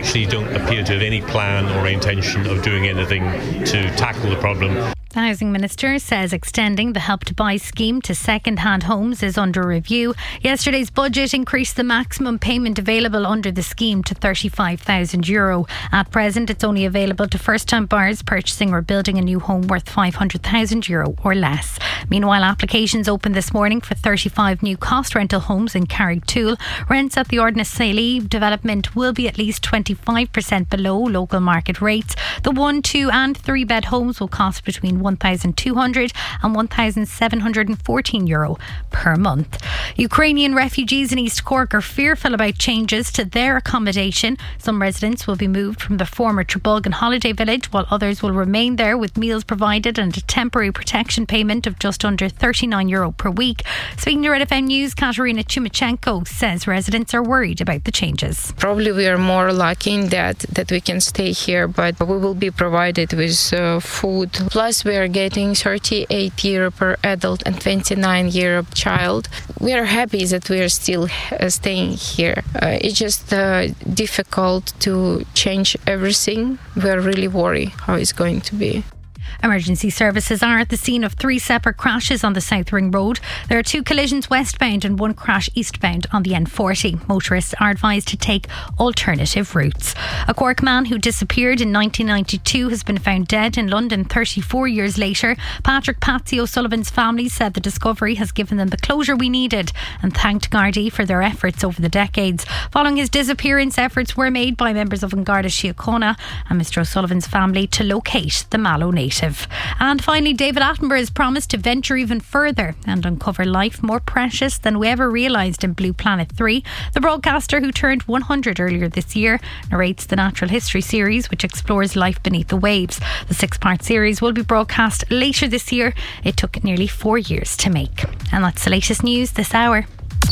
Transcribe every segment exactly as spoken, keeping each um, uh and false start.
actually don't appear to have any plan or intention of doing anything to tackle the problem. The Housing Minister says extending the Help to Buy scheme to second-hand homes is under review. Yesterday's budget increased the maximum payment available under the scheme to thirty-five thousand euro. At present, it's only available to first-time buyers purchasing or building a new home worth five hundred thousand euro or less. Meanwhile, applications opened this morning for thirty-five new cost rental homes in Carrigtwohill. Rents at the Ardnassalee development will be at least twenty-five percent below local market rates. The one, two and three bed homes will cost between one thousand two hundred and one thousand seven hundred fourteen euro per month. Ukrainian refugees in East Cork are fearful about changes to their accommodation. Some residents will be moved from the former Trabolgan holiday village, while others will remain there with meals provided and a temporary protection payment of just under thirty-nine euro per week. Speaking to Red F M News, Katerina Chumachenko says residents are worried about the changes. Probably we are more lucky in that that we can stay here, but we will be provided with uh, food. Plus we are getting thirty-eight euro per adult and twenty-nine euro per child. We are happy that we are still uh, staying here. Uh, it's just uh, difficult to change everything. We are really worried how it's going to be. Emergency services are at the scene of three separate crashes on the South Ring Road. There are two collisions westbound and one crash eastbound on the N forty. Motorists are advised to take alternative routes. A Cork man who disappeared in nineteen ninety-two has been found dead in London thirty-four years later. Patrick Patsy O'Sullivan's family said the discovery has given them the closure we needed and thanked Gardaí for their efforts over the decades. Following his disappearance, efforts were made by members of An Garda Síochána and Mister O'Sullivan's family to locate the Mallow native. And finally, David Attenborough has promised to venture even further and uncover life more precious than we ever realised in Blue Planet three. The broadcaster, who turned one hundred earlier this year, narrates the natural history series, which explores life beneath the waves. The six-part series will be broadcast later this year. It took nearly four years to make. And that's the latest news this hour.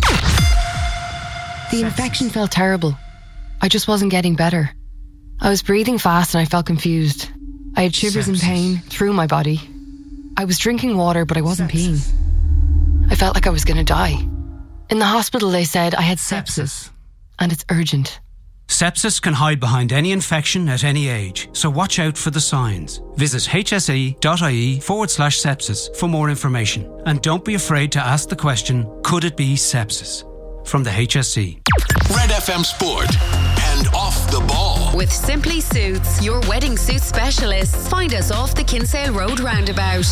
The infection felt terrible. I just wasn't getting better. I was breathing fast and I felt confused. I had shivers and pain through my body. I was drinking water, but I wasn't peeing. I felt like I was going to die. In the hospital, they said I had sepsis, and it's urgent. Sepsis can hide behind any infection at any age, so watch out for the signs. Visit hse.ie forward slash sepsis for more information. And don't be afraid to ask the question, could it be sepsis? From the H S E. Red F M Sport and Off the Ball. With Simply Suits, your wedding suit specialists. Find us off the Kinsale Road roundabout.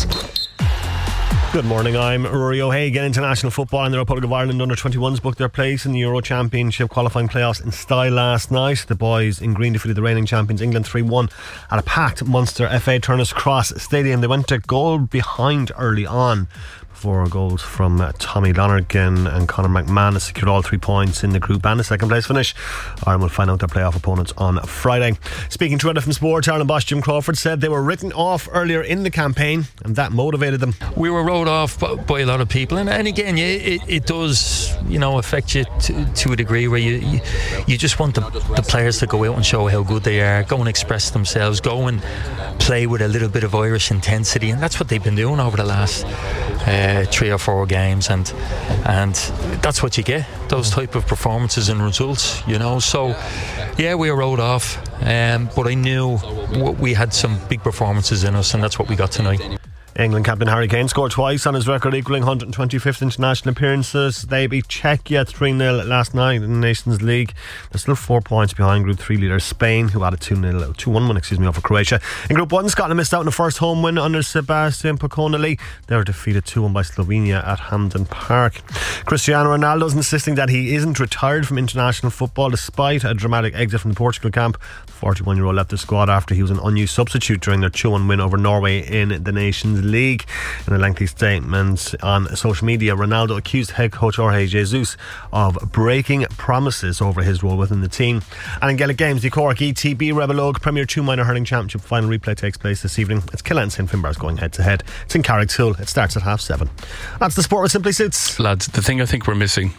Good morning, I'm Rory O'Hagan. International football in the Republic of Ireland under twenty-ones booked their place in the Euro Championship qualifying playoffs in style last night. The boys in green defeated the reigning champions England three one at a packed Munster F A Turner's Cross Stadium. They went to goal behind early on. Four goals from uh, Tommy Lonergan and Conor McMahon secured all three points in the group and a second place finish. Ireland will find out their playoff opponents on Friday. Speaking to Red F M Sport, Ireland boss Jim Crawford said they were written off earlier in the campaign and that motivated them. We were wrote off by, by a lot of people, and, and again it, it does, you know, affect you to, to a degree where you, you you just want the, the players to go out and show how good they are, go and express themselves, go and play with a little bit of Irish intensity, and that's what they've been doing over the last uh, three or four games, and and that's what you get, those type of performances and results, you know. So yeah, we were wrote off, um, but I knew we had some big performances in us, and that's what we got tonight. England captain Harry Kane scored twice on his record, equalling one hundred twenty-fifth international appearances. They beat Czechia three nil last night in the Nations League. They're still four points behind Group three leader Spain, who had a two nil, two one win excuse me, over Croatia. In Group one, Scotland missed out on the first home win under Sebastian Poconelli. They were defeated two one by Slovenia at Hampden Park. Cristiano Ronaldo is insisting that he isn't retired from international football despite a dramatic exit from the Portugal camp. The forty-one-year-old left the squad after he was an unused substitute during their two one win over Norway in the Nations League. In a lengthy statement on social media, Ronaldo accused head coach Jorge Jesus of breaking promises over his role within the team. And in Gaelic games, the Cork E T B Rebel Oak Premier two Minor Hurling Championship final replay takes place this evening. It's Killa and Saint Finbarrs going head to head. It's in Carrigtwohill. It starts at half seven. That's the sport with Simply Suits. Lads, the thing I think we're missing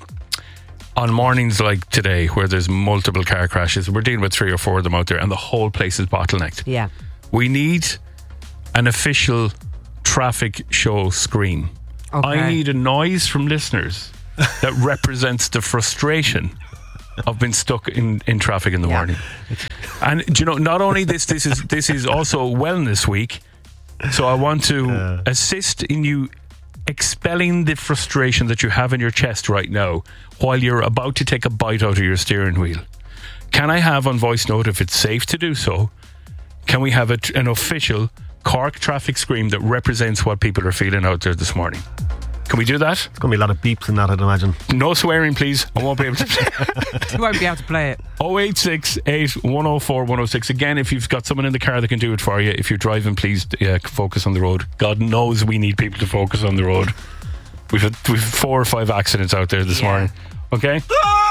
on mornings like today where there's multiple car crashes, we're dealing with three or four of them out there and the whole place is bottlenecked. Yeah. We need an official traffic show screen. Okay. I need a noise from listeners that represents the frustration of being stuck in, in traffic in the yeah. morning. And do you know, not only this, this is this is also Wellness Week. So I want to uh. assist in you expelling the frustration that you have in your chest right now while you're about to take a bite out of your steering wheel. Can I have on voice note, if it's safe to do so, can we have a, an official Cork traffic scream that represents what people are feeling out there this morning? Can we do that? There's going to be a lot of beeps in that, I'd imagine. No swearing, please. I won't be able to. You won't be able to play it. oh eight six eight, one oh four, one oh six. Again, if you've got someone in the car that can do it for you, if you're driving, please uh, focus on the road. God knows we need people to focus on the road. We've had, we've had four or five accidents out there this yeah. morning. Okay?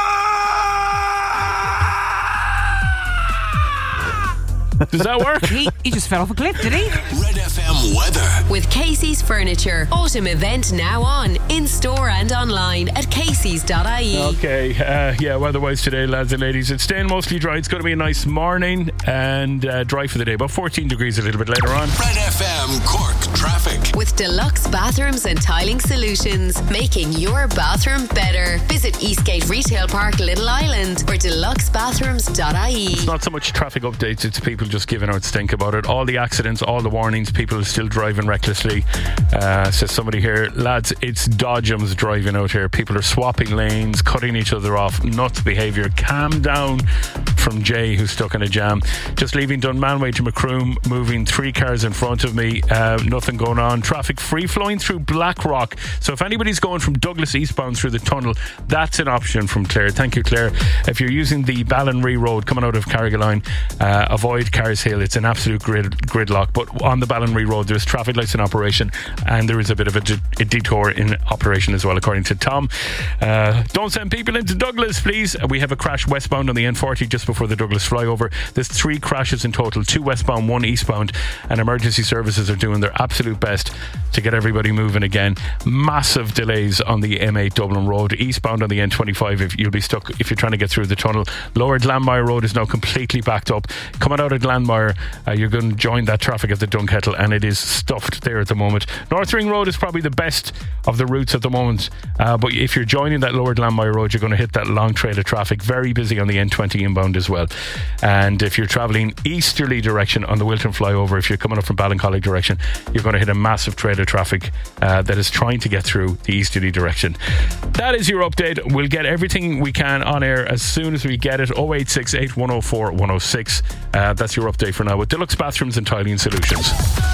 Does that work? He, he just fell off a cliff, did he? Red F M weather. With Casey's Furniture. Autumn event now on. In store and online at caseys dot I E. Okay, uh, yeah, weather-wise today, lads and ladies. It's staying mostly dry. It's going to be a nice morning and uh, dry for the day. About fourteen degrees a little bit later on. Red F M Cork traffic. With Deluxe Bathrooms and Tiling Solutions. Making your bathroom better. Visit Eastgate Retail Park, Little Island or deluxe bathrooms dot I E. It's not so much traffic updates, it's people just giving out stink about it. All the accidents, all the warnings, people are still driving recklessly. Uh, says somebody here, lads, it's dodgems driving out here. People are swapping lanes, cutting each other off. Nuts behaviour. Calm down, from Jay, who's stuck in a jam. Just leaving Dunmanway to Macroom, moving three cars in front of me. Uh, nothing going on. Traffic free flowing through Blackrock. So if anybody's going from Douglas eastbound through the tunnel, that's an option from Claire. Thank you, Claire. If you're using the Ballinree Road coming out of Carrigaline, uh, avoid Cars Hill. It's an absolute grid, gridlock. But on the Ballinree Road, there's traffic lights in operation, and there is a bit of a, de- a detour in operation as well, according to Tom. Uh, don't send people into Douglas, please. We have a crash westbound on the N forty just before the Douglas flyover. There's three crashes in total, two westbound, one eastbound, and emergency services are doing their absolute best to get everybody moving again. Massive delays on the M eight Dublin Road. Eastbound on the N twenty-five, if you'll be stuck if you're trying to get through the tunnel. Lower Glanmire Road is now completely backed up. Coming out of Glanmire, uh, you're going to join that traffic at the Dunkettle, and it is stuffed there at the moment. North Ring Road is probably the best of the routes at the moment, uh, but if you're joining that Lower Glanmire Road, you're going to hit that long trail of traffic. Very busy on the N twenty inbound as well. And if you're travelling easterly direction on the Wilton flyover, if you're coming up from Ballincollig direction, you're going to hit a massive trail of traffic uh, that is trying to get through the easterly direction. That is your update. We'll get everything we can on air as soon as we get it. oh eight six eight, one oh four, one oh six. Uh, that's your update for now with Deluxe Bathrooms and Tiling Solutions.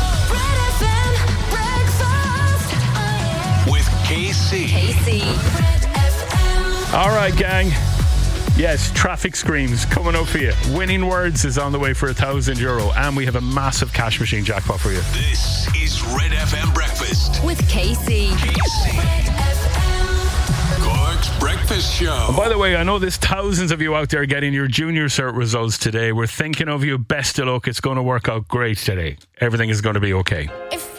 With K C. K C. All right, gang. Yes, traffic screams coming up for you. Winning Words is on the way for a thousand euro, and we have a massive cash machine jackpot for you. This is Red F M Breakfast with K C. K C. Cork's Breakfast Show. And by the way, I know there's thousands of you out there getting your junior cert results today. We're thinking of you. Best of luck. It's going to work out great today. Everything is going to be okay. If